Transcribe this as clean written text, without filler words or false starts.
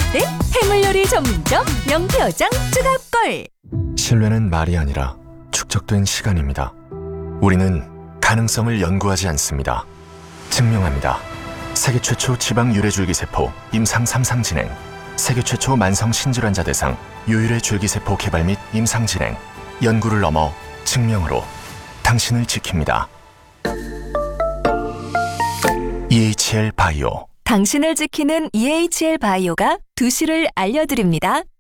때 해물요리 전문점 명태어장 추가골. 신뢰는 말이 아니라 축적된 시간입니다. 우리는 가능성을 연구하지 않습니다. 증명합니다. 세계 최초 지방 유래줄기세포 임상 3상 진행, 세계 최초 만성 신질환자 대상 유일의 줄기세포 개발 및 임상 진행, 연구를 넘어 증명으로 당신을 지킵니다. EHL 바이오. 당신을 지키는 EHL 바이오가 2시를 알려드립니다.